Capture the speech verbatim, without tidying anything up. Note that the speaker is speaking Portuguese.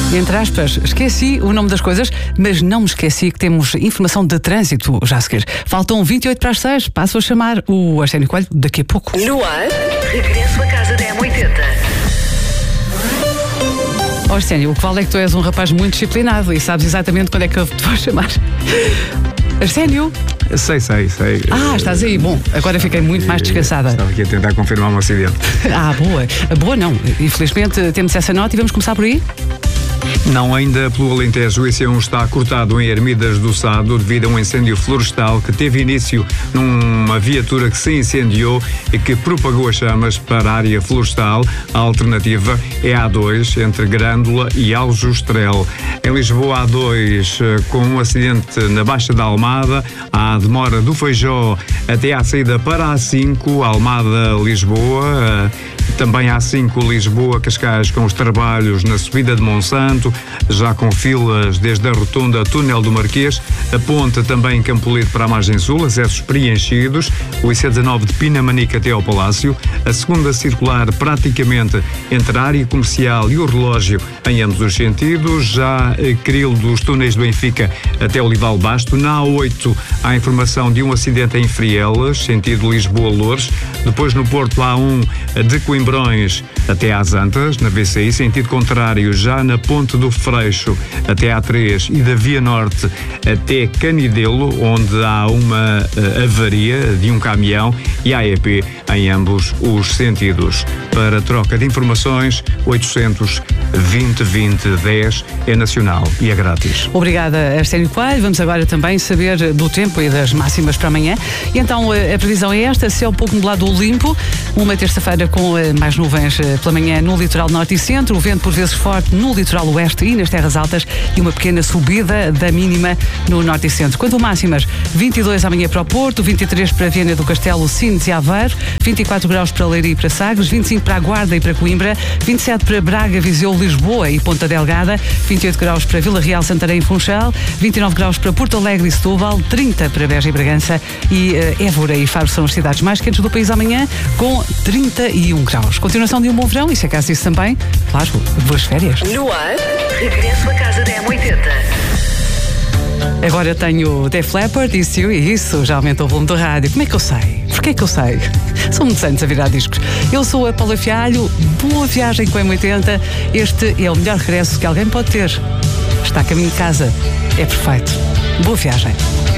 Entre aspas, esqueci o nome das coisas, mas não me esqueci que temos informação de trânsito já a seguir. Faltam vinte e oito para as seis. Passo a chamar o Arsénio Coelho daqui a pouco. No ar, regresso a casa da M oitenta. Ó Arsénio, o que vale é que tu és um rapaz muito disciplinado e sabes exatamente quando é que eu te vou chamar. Arsénio? Sei, sei, sei. Ah, estás aí. Bom, agora fiquei muito mais descansada. Estava aqui a tentar confirmar um acidente. Ah, boa. Boa não. Infelizmente temos essa nota e vamos começar por aí? Não, ainda pelo Alentejo, o I C um está cortado em Ermidas do Sado devido a um incêndio florestal que teve início numa viatura que se incendiou e que propagou as chamas para a área florestal. A alternativa é a A dois, entre Grândola e Aljustrel. Em Lisboa, A dois, com um acidente na Baixa da Almada, há a demora do Feijó até à saída para a A cinco, Almada-Lisboa. Também há A cinco Lisboa-Cascais com os trabalhos na subida de Monsanto, já com filas desde a rotunda Túnel do Marquês, a ponte também em Campolide para a margem sul, acessos preenchidos, o I C dezanove de Pinamanique até ao Palácio, a segunda circular praticamente entre a área comercial e o relógio em ambos os sentidos, já a Cril dos túneis do Benfica até o Olival Basto. Na A oito há informação de um acidente em Frielas, sentido Lisboa-Loures, depois no Porto A um de Coimbrões até às Antas, na V C I, sentido contrário, já na Ponte do Freixo até A três e da Via Norte até Canidelo, onde há uma uh, avaria de um caminhão, e A E P em ambos os sentidos. Para troca de informações, oitocentos vinte vinte dez é nacional e é grátis. Obrigada, Arsénio Coelho. Vamos agora também saber do tempo e das máximas para amanhã. E então a previsão é esta: céu pouco nublado ou limpo, uma terça-feira com mais nuvens pela manhã no litoral norte e centro, o vento por vezes forte no litoral oeste e nas terras altas e uma pequena subida da mínima no norte e centro. Quanto a máximas, vinte e dois amanhã para o Porto, vinte e três para Viana do Castelo, Sines e Aveiro, vinte e quatro graus para Leiria e para Sagres, vinte e cinco para a Guarda e para Coimbra, vinte e sete para Braga, Viseu, Lisboa e Ponta Delgada, vinte e oito graus para Vila Real, Santarém e Funchal, vinte e nove graus para Porto Alegre e Setúbal, trinta para Beja e Bragança e uh, Évora e Faro são as cidades mais quentes do país amanhã, com trinta e um graus. Continuação de um bom verão e se acaso isso também, claro, boas férias. No ar, regresso a casa da M oitenta. Agora tenho Def Leppard, isso e isso, já aumentou o volume do rádio. Como é que eu sei? Porquê é que eu sei? São muitos anos a virar discos. Eu sou a Paula Fialho, boa viagem com a M oitenta. Este é o melhor regresso que alguém pode ter. Está a caminho de casa, é perfeito. Boa viagem.